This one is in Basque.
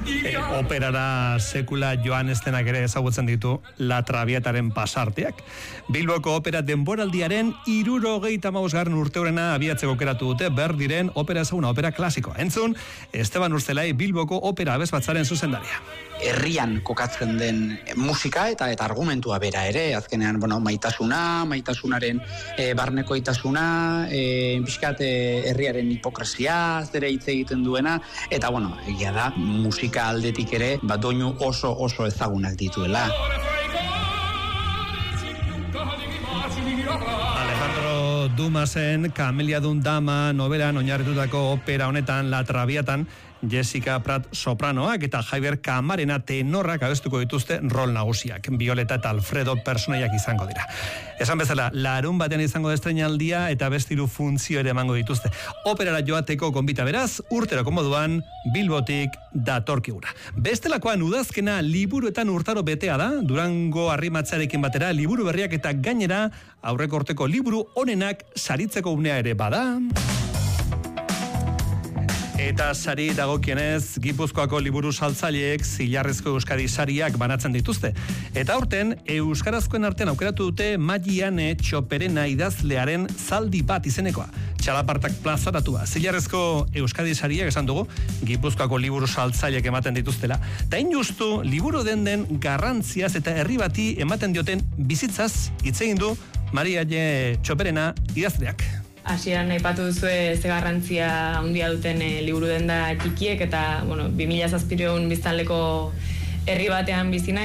Operara sekula joan ez denak ere ezagutzen ditu La Traviataren pasarteak. Bilboko opera denboraldiaren 75. urteurrena abiatzeko aukeratu dute Verdiren opera ezaguna, opera klasikoa. Entzun, Esteban Urzelai Bilboko opera abesbatzaren zuzendaria. Herrian kokatzen den musika eta argumentua bera ere, azkenean, maitasunaren barnekoitasuna, pixkat herriaren hipokresia, zere hitz egiten duena, eta egia da, musika aldetik ere, doinu oso ezagunak dituela. Alejandro Dumasen Camelia dun Dama novelan oinarritutako opera honetan La Traviatan Jessica Pratt sopranoak eta Javier Camarena tenorrak abestuko dituzte rol nagusiak. Violeta eta Alfredo personaiak izango dira. Esan bezala, larun batean izango da estreinaldia eta bestiru funtzio ere emango dituzte. Operara joateko gonbita beraz, urterako moduan Bilbotik datorkigura. Bestelakoan udazkena liburuetan urtaro betea da, Durango Arrimatzarekin batera liburu berriak eta gainera aurreko urteko liburu onenak saritzeko unea ere bada. Eta sari dagokienez, Gipuzkoako liburu saltzaileek Zilarrezko Euskadi sariak banatzen dituzte. Eta aurten, euskarazkoen artean aukeratu dute Magiane Txoperena idazlearen zaldi bat izenekoa. Txalapartak plazaratua. Zilarrezko Euskadi sariak esan dugu, Gipuzkoako liburu saltzaileek ematen dituztela. Ta injustu, liburu den garrantziaz eta herri bati ematen dioten bizitzaz hitz egin du Mariane Txoperena idazleak. Hasieran aipatu duzue ze garrantzia handia duten liburu denda txikiek eta 2700 biztanleko herri batean bizi naiz.